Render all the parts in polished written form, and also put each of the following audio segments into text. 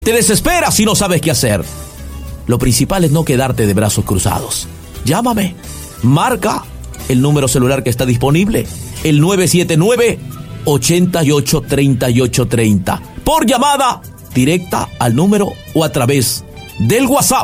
Te desesperas y no sabes qué hacer. Lo principal es no quedarte de brazos cruzados. Llámame. Marca el número celular que está disponible, el 979-883830. Por llamada directa al número o a través del WhatsApp.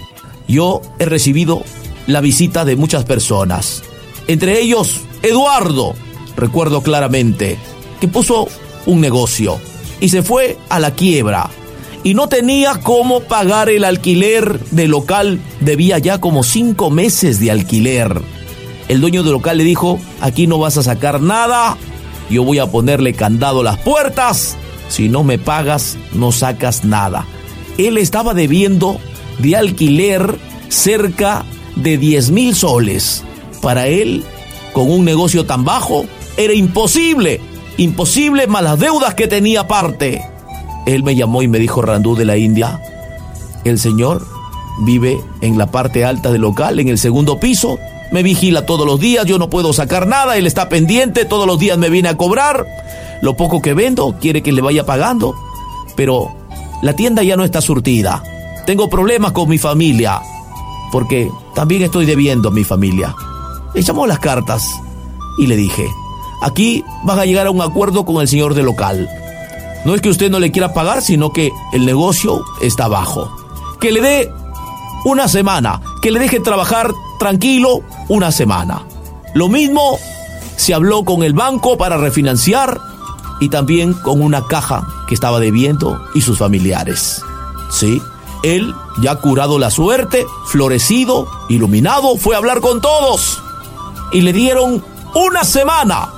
Yo he recibido la visita de muchas personas. Entre ellos, Eduardo, recuerdo claramente, que puso un negocio y se fue a la quiebra. Y no tenía cómo pagar el alquiler del local, debía ya como 5 meses de alquiler. El dueño del local le dijo, aquí no vas a sacar nada, yo voy a ponerle candado a las puertas, si no me pagas no sacas nada. Él estaba debiendo de alquiler cerca de 10,000 soles. Para él, con un negocio tan bajo, era imposible más las deudas que tenía aparte. Él me llamó y me dijo, Randú de la India, el señor vive en la parte alta del local, en el segundo piso, me vigila todos los días, yo no puedo sacar nada, él está pendiente, todos los días me viene a cobrar, lo poco que vendo quiere que le vaya pagando, pero la tienda ya no está surtida, tengo problemas con mi familia, porque también estoy debiendo a mi familia. Le llamó las cartas y le dije, aquí van a llegar a un acuerdo con el señor del local. No es que usted no le quiera pagar, sino que el negocio está bajo. Que le dé una semana, que le deje trabajar tranquilo una semana. Lo mismo se habló con el banco para refinanciar y también con una caja que estaba debiendo y sus familiares. Sí, él, ya curado la suerte, florecido, iluminado, fue a hablar con todos y le dieron una semana.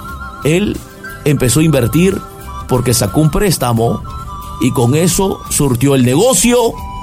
Él empezó a invertir porque sacó un préstamo y con eso surtió el negocio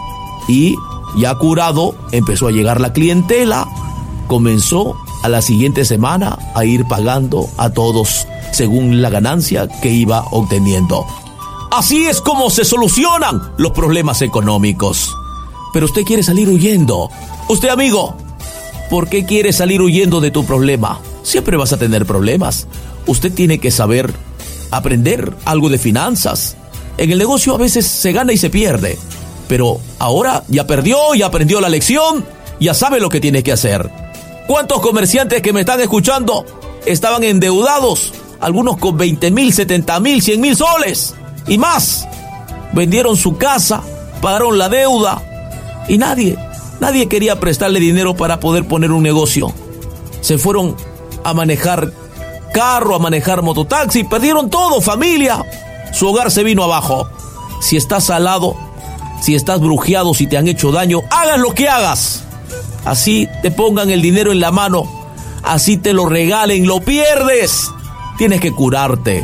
y ya curado empezó a llegar la clientela, comenzó a la siguiente semana a ir pagando a todos según la ganancia que iba obteniendo. Así es como se solucionan los problemas económicos. Pero usted quiere salir huyendo. Usted, amigo, ¿por qué quiere salir huyendo de tu problema? Siempre vas a tener problemas. Usted tiene que saber aprender algo de finanzas. En el negocio a veces se gana y se pierde, pero ahora ya perdió, ya aprendió la lección, ya sabe lo que tiene que hacer. ¿Cuántos comerciantes que me están escuchando estaban endeudados? Algunos con 20,000, 70,000, 100,000 soles y más. Vendieron su casa, pagaron la deuda y nadie quería prestarle dinero para poder poner un negocio. Se fueron a manejar carro, a manejar mototaxi, perdieron todo, familia. Su hogar se vino abajo. Si estás salado, si estás brujeado, si te han hecho daño, hagas lo que hagas. Así te pongan el dinero en la mano, así te lo regalen, lo pierdes. Tienes que curarte,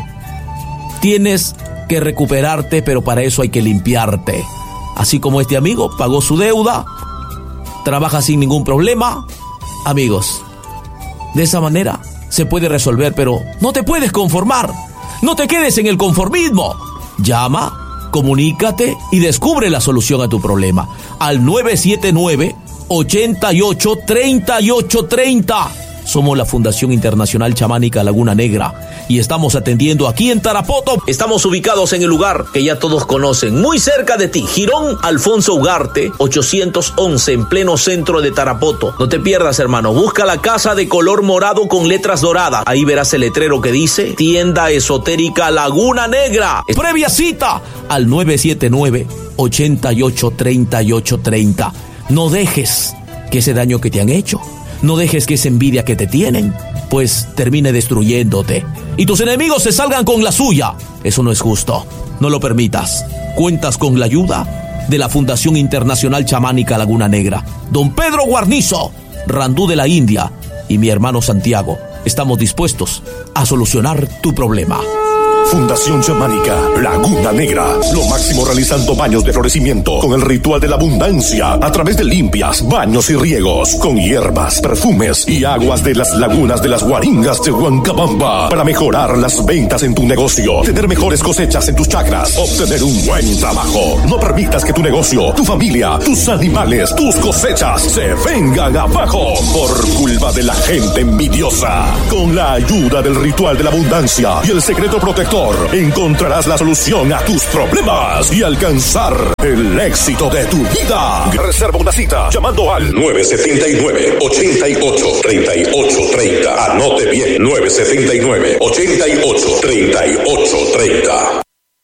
tienes que recuperarte, pero para eso hay que limpiarte. Así como este amigo pagó su deuda, trabaja sin ningún problema. Amigos, de esa manera se puede resolver, pero no te puedes conformar. No te quedes en el conformismo. Llama, comunícate y descubre la solución a tu problema al 979-883830. Somos la Fundación Internacional Chamánica Laguna Negra y estamos atendiendo aquí en Tarapoto. Estamos ubicados en el lugar que ya todos conocen, muy cerca de ti, Jirón Alfonso Ugarte, 811, en pleno centro de Tarapoto. No te pierdas, hermano, busca la casa de color morado con letras doradas. Ahí verás el letrero que dice Tienda Esotérica Laguna Negra. Previa cita al 979-883830. No dejes que ese daño que te han hecho, no dejes que esa envidia que te tienen, pues termine destruyéndote y tus enemigos se salgan con la suya. Eso no es justo, no lo permitas. Cuentas con la ayuda de la Fundación Internacional Chamánica Laguna Negra, don Pedro Guarnizo, Randú de la India y mi hermano Santiago. Estamos dispuestos a solucionar tu problema. Fundación Chamánica Laguna Negra, lo máximo realizando baños de florecimiento con el ritual de la abundancia a través de limpias, baños y riegos con hierbas, perfumes y aguas de las lagunas de las Guaringas de Huancabamba para mejorar las ventas en tu negocio, tener mejores cosechas en tus chacras, obtener un buen trabajo. No permitas que tu negocio, tu familia, tus animales, tus cosechas se vengan abajo por culpa de la gente envidiosa. Con la ayuda del ritual de la abundancia y el secreto protector Doctor, encontrarás la solución a tus problemas y alcanzar el éxito de tu vida. Reserva una cita llamando al 979-88-3830. Anote bien, 979-88-3830.